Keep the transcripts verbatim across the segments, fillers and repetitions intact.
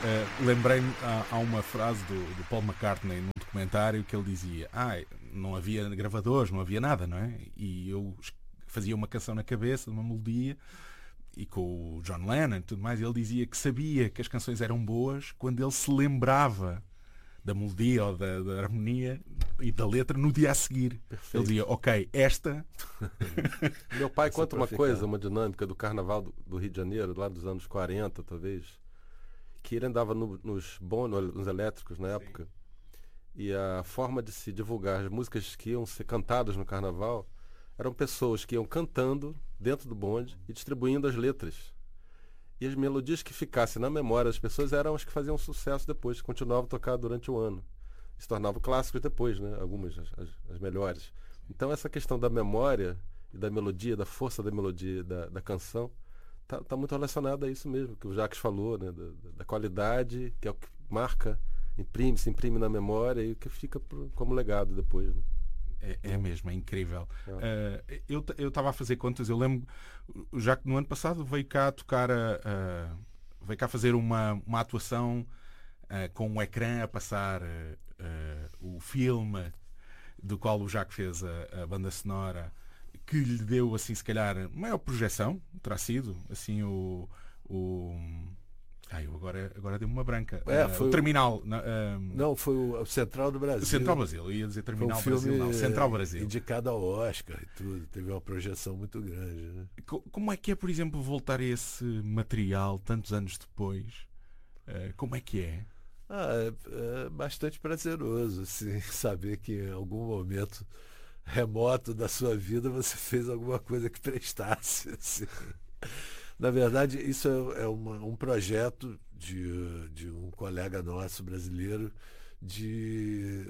Uh, lembrei-me, há, há uma frase do, do Paul McCartney num documentário que ele dizia: ah, não havia gravadores, não havia nada, não é? E eu fazia uma canção na cabeça, uma melodia, e com o John Lennon e tudo mais, ele dizia que sabia que as canções eram boas quando ele se lembrava da melodia ou da, da harmonia e da letra no dia a seguir. Perfeito. Ele dizia: ok, esta... Meu pai conta uma coisa, uma dinâmica do carnaval do, do Rio de Janeiro, lá dos anos quarenta, talvez, que ele andava no, nos bônus, nos elétricos na época. Sim. E a forma de se divulgar as músicas que iam ser cantadas no carnaval eram pessoas que iam cantando dentro do bonde e distribuindo as letras. E as melodias que ficassem na memória das pessoas eram as que faziam sucesso depois, que continuavam a tocar durante o ano. Se tornavam clássicos depois, né? Algumas, as, as melhores. Então essa questão da memória e da melodia, da força da melodia da, da canção, está tá muito relacionada a isso mesmo, que o Jacques falou, né? Da, da qualidade, que é o que marca, imprime, se imprime na memória e o que fica pro, como legado depois, né? É, é mesmo, é incrível. É. Uh, eu eu estava a fazer contas, eu lembro, já que no ano passado veio cá tocar, a, a, veio cá fazer uma, uma atuação uh, com um ecrã a passar uh, uh, o filme do qual o Jacques fez a, a banda sonora, que lhe deu, assim, se calhar, maior projeção, terá sido, assim, o... o Ai, eu agora, agora deu-me uma branca. É, uh, foi o Terminal. O, uh, não, foi o Central do Brasil. O Central Brasil, eu ia dizer Terminal um Brasil, não. Central Brasil. Indicado ao Oscar e tudo. Teve uma projeção muito grande. Né? Como é que é, por exemplo, voltar a esse material tantos anos depois? Uh, como é que é? Ah, é, é bastante prazeroso, assim, saber que em algum momento remoto da sua vida você fez alguma coisa que prestasse. Assim. Na verdade, isso é, é uma, um projeto de, de um colega nosso brasileiro de,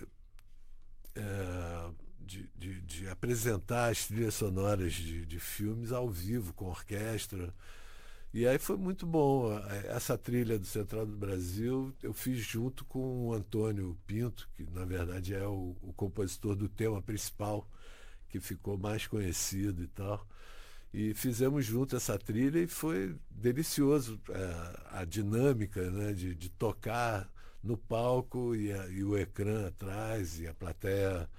é, de, de, de apresentar as trilhas sonoras de, de filmes ao vivo, com orquestra. E aí foi muito bom. Essa trilha do Central do Brasil eu fiz junto com o Antônio Pinto, que na verdade é o, o compositor do tema principal, que ficou mais conhecido e tal. E fizemos junto essa trilha e foi delicioso é, a dinâmica, né, de, de tocar no palco e, a, e o ecrã atrás e a plateia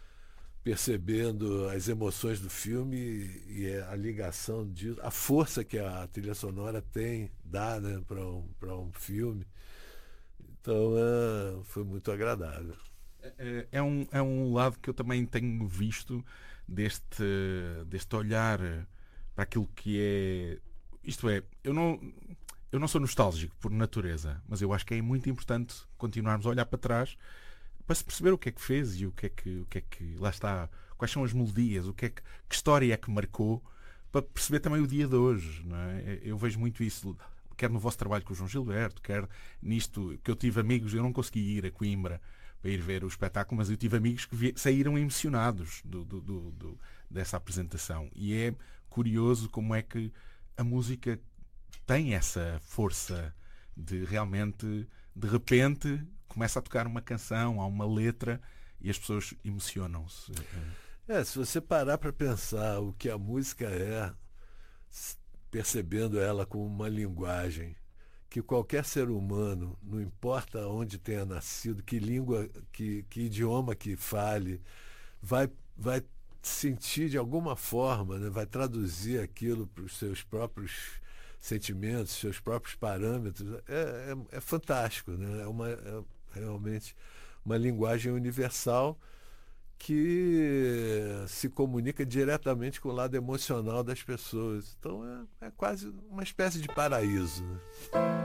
percebendo as emoções do filme e, e a ligação disso, a força que a trilha sonora tem, dá, né, para um, para um filme. Então é, foi muito agradável. É, é, um, é um lado que eu também tenho visto deste, deste olhar para aquilo que é... Isto é, eu não, eu não sou nostálgico por natureza, mas eu acho que é muito importante continuarmos a olhar para trás para se perceber o que é que fez e o que é que, o que, é que lá está, quais são as melodias, o que é que, que história é que marcou, para perceber também o dia de hoje, não é? Eu vejo muito isso, quer no vosso trabalho com o João Gilberto, quer nisto, que eu tive amigos, eu não consegui ir a Coimbra para ir ver o espetáculo, mas eu tive amigos que vi, saíram emocionados do, do, do, do, dessa apresentação. E é curioso como é que a música tem essa força de realmente, de repente, começa a tocar uma canção, há uma letra e as pessoas emocionam-se. É, se você parar para pensar o que a música é, percebendo ela como uma linguagem, que qualquer ser humano, não importa onde tenha nascido, que língua, que, que idioma que fale, vai, vai sentir de alguma forma, né? Vai traduzir aquilo para os seus próprios sentimentos, seus próprios parâmetros. É, é, é fantástico, né? É, uma, é realmente uma linguagem universal que se comunica diretamente com o lado emocional das pessoas. Então é, é quase uma espécie de paraíso, né?